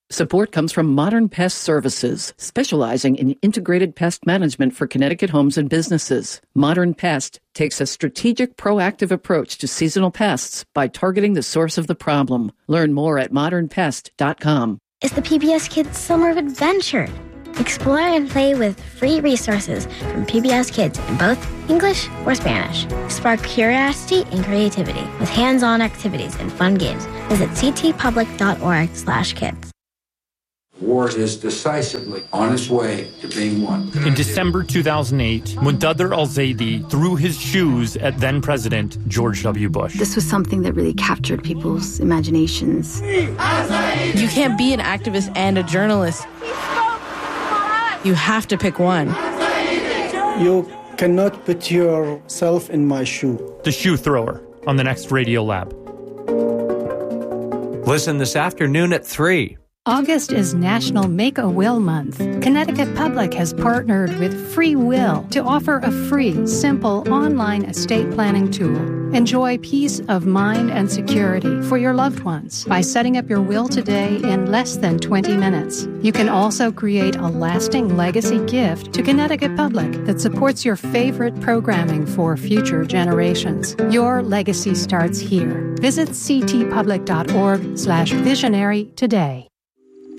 Support comes from Modern Pest Services, specializing in integrated pest management for Connecticut homes and businesses. Modern Pest takes a strategic, proactive approach to seasonal pests by targeting the source of the problem. Learn more at modernpest.com. It's the PBS Kids Summer of Adventure. Explore and play with free resources from PBS Kids in both English or Spanish. Spark curiosity and creativity with hands-on activities and fun games. Visit ctpublic.org/kids. War is decisively on its way to being won. In December 2008, Muntadhir al-Zaidi threw his shoes at then-President George W. Bush. This was something that really captured people's imaginations. You can't be an activist and a journalist. You have to pick one. You cannot put yourself in my shoe. The Shoe Thrower on the next Radio Lab. Listen this afternoon at 3. August is National Make-A-Will Month. Connecticut Public has partnered with Free Will to offer a free, simple online estate planning tool. Enjoy peace of mind and security for your loved ones by setting up your will today in less than 20 minutes. You can also create a lasting legacy gift to Connecticut Public that supports your favorite programming for future generations. Your legacy starts here. Visit ctpublic.org/visionary today.